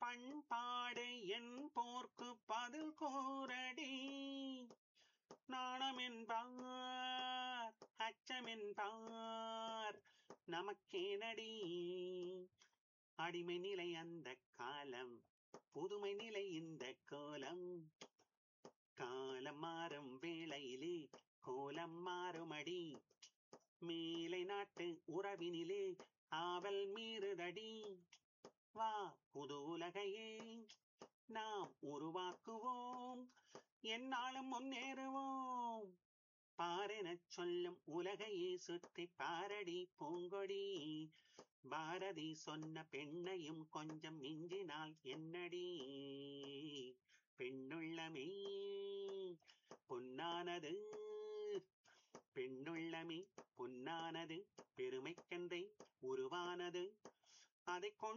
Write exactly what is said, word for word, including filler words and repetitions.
பண்பாடு என் போர்க்கு பதில் கூறடி. நாணமென்பார் அச்சமென்பார் நமக்கேனடி. அடிமை நிலை அந்த காலம், புதுமை நிலை இந்த கோலம். காலம் மாறும் வேளையிலே கோலம் மாறுமடி. மேலை நாட்டு உறவினிலே ஆவல் மீறுதடி. வா புது உலகையே நாம் உருவாக்குவோம், எந்நாளும் முன்னேறுவோம். பாரெனச் சொல்லும் உலகையே சுற்றி பாரடி பூங்கொடி. பாரதி சொன்ன பெண்ணையும் கொஞ்சம் மிஞ்சினால் என்னடி. பெண்ணுள்ளமே பொன்னானது, பெண்ணுள்ளமே பொன்னானது, பெருமைக்கென்றே உருவானது. அதைக் கொண்டு